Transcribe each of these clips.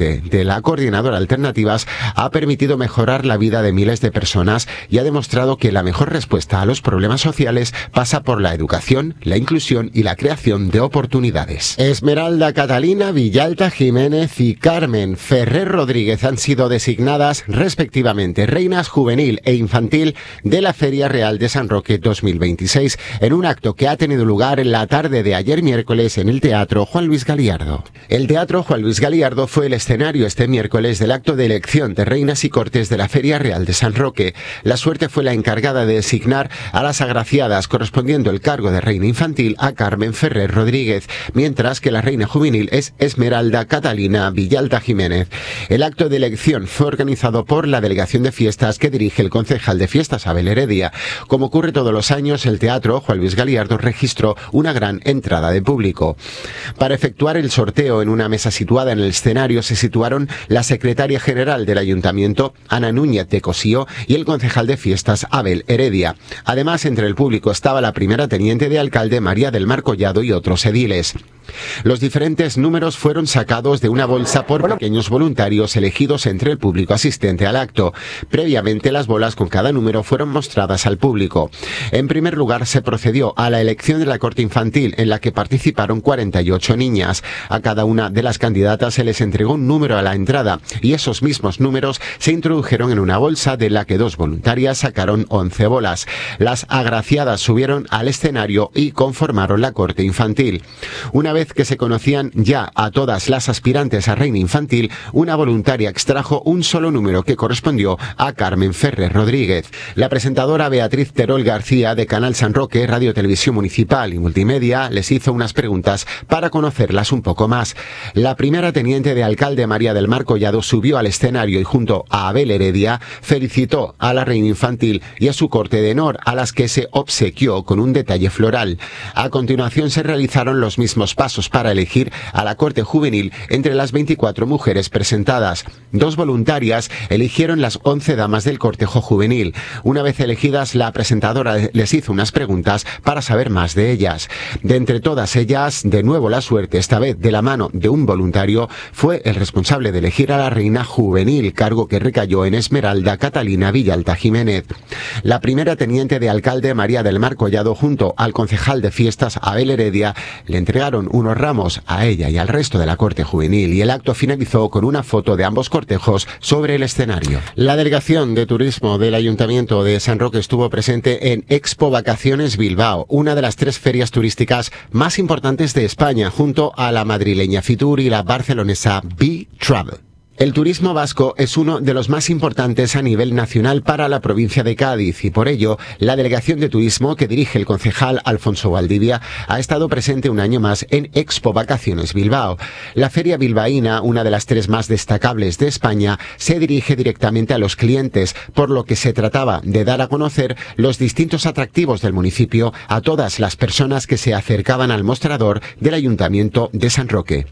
fuerte de la coordinadora Alternativas ha permitido mejorar la vida de miles de personas y ha demostrado que la mejor respuesta a los problemas sociales pasa por la educación, la inclusión y la creación de oportunidades. Esmeralda Catalina Villalta Jiménez y Carmen Ferrer Rodríguez han sido designadas respectivamente reinas juvenil e infantil de la Feria Real de San Roque 2026 en un acto que ha tenido lugar en la tarde de ayer miércoles en el Teatro Juan Luis Galiardo. El Teatro Juan Luis Galiardo fue el escenario este miércoles del acto de elección de reinas y cortes de la Feria Real de San Roque. La suerte fue la encargada de designar a las agraciadas, correspondiendo el cargo de reina infantil a Carmen Ferrer Rodríguez, mientras que la reina juvenil es Esmeralda Catalina Villalta Jiménez. El acto de elección fue organizado por la Delegación de Fiestas que dirige el concejal de Fiestas, Abel Heredia. Como ocurre todos los años, el Teatro Juan Luis Galiardo registró una gran entrada de público. Para efectuar el sorteo en una mesa situada en el escenario se situaron la secretaria general del Ayuntamiento, Ana Núñez de Cosío, y el concejal de Fiestas, Abel Heredia. Además, entre el público estaba la primera teniente de alcalde, María del Mar Collado, y otros ediles. Los diferentes números fueron sacados de una bolsa por pequeños voluntarios elegidos entre el público asistente al acto. Previamente, las bolas con cada número fueron mostradas al público. En primer lugar, se procedió a la elección de la corte infantil, en la que participaron 48 niñas. A cada una de las candidatas se les entregó un número a la entrada y esos mismos números se introdujeron en una bolsa de la que 2 voluntarias sacaron 11 bolas. Las agraciadas subieron al escenario y conformaron la corte infantil. Una vez que se conocían ya a todas las aspirantes a reina infantil, una voluntaria extrajo un solo número que correspondió a Carmen Ferrer Rodríguez. La presentadora Beatriz Terol García, de Canal San Roque, Radio Televisión Municipal y Multimedia, les hizo unas preguntas para conocerlas un poco más. La primera teniente de alcalde, María del Mar Collado, subió al escenario y junto a Abel Heredia felicitó a la reina infantil y a su corte de honor, a las que se obsequió con un detalle floral. A continuación se realizaron los mismos pasos para elegir a la corte juvenil entre las 24 mujeres presentadas. 2 voluntarias eligieron las 11 damas del cortejo juvenil. Una vez elegidas, la presentadora les hizo unas preguntas para saber más de ellas. De entre todas ellas, de nuevo la suerte, esta vez de la mano de un voluntario, fue el responsable de elegir a la reina juvenil, cargo que recayó en Esmeralda Catalina Villalta Jiménez. La primera teniente de alcalde, María del Mar Collado, junto al concejal de Fiestas, Abel Heredia, le entregaron unos ramos a ella y al resto de la corte juvenil, y el acto finalizó con una foto de ambos cortejos sobre el escenario. La delegación de turismo del Ayuntamiento de San Roque estuvo presente en Expo Vacaciones Bilbao, una de las 3 ferias turísticas más importantes de España, junto a la madrileña Fitur y la barcelonesa B-Travel. El turismo vasco es uno de los más importantes a nivel nacional para la provincia de Cádiz y por ello la Delegación de Turismo que dirige el concejal Alfonso Valdivia ha estado presente un año más en Expo Vacaciones Bilbao. La feria bilbaína, una de las 3 más destacables de España, se dirige directamente a los clientes, por lo que se trataba de dar a conocer los distintos atractivos del municipio a todas las personas que se acercaban al mostrador del Ayuntamiento de San Roque.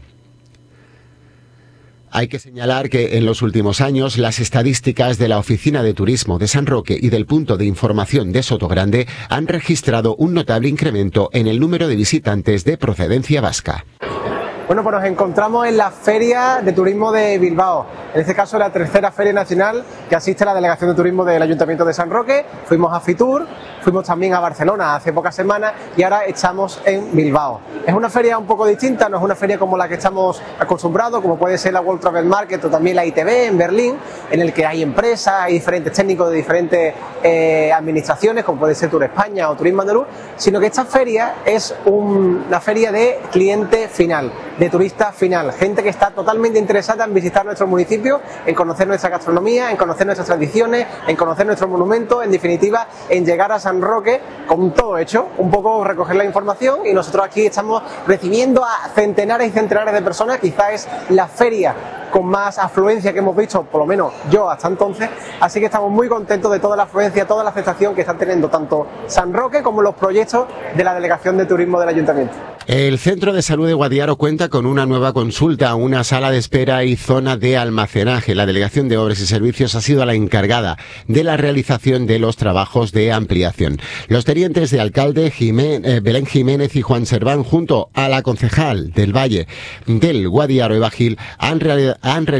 Hay que señalar que en los últimos años las estadísticas de la Oficina de Turismo de San Roque y del Punto de Información de Sotogrande han registrado un notable incremento en el número de visitantes de procedencia vasca. Bueno, pues nos encontramos en la Feria de Turismo de Bilbao, en este caso la 3ª Feria Nacional que asiste la Delegación de Turismo del Ayuntamiento de San Roque. Fuimos a Fitur, fuimos también a Barcelona hace pocas semanas y ahora estamos en Bilbao. Es una feria un poco distinta, no es una feria como la que estamos acostumbrados, como puede ser la World Travel Market o también la ITB en Berlín, en el que hay empresas, hay diferentes técnicos de diferentes administraciones, como puede ser Tour España o Turismo Andaluz, sino que esta feria es una feria de cliente final, de turista final, gente que está totalmente interesada en visitar nuestro municipio, en conocer nuestra gastronomía, en conocer nuestras tradiciones, en conocer nuestros monumentos, en definitiva, en llegar a San Roque con todo hecho, un poco recoger la información, y nosotros aquí estamos recibiendo a centenares y centenares de personas. Quizás es la feria con más afluencia que hemos visto, por lo menos yo hasta entonces, así que estamos muy contentos de toda la afluencia, toda la aceptación que están teniendo tanto San Roque como los proyectos de la Delegación de Turismo del Ayuntamiento. El Centro de Salud de Guadiaro cuenta con una nueva consulta, una sala de espera y zona de almacenaje. La Delegación de Obras y Servicios ha sido la encargada de la realización de los trabajos de ampliación. Los tenientes de alcalde Belén Jiménez y Juan Serván, junto a la concejal del Valle del Guadiaro, Eva Gil, han realizado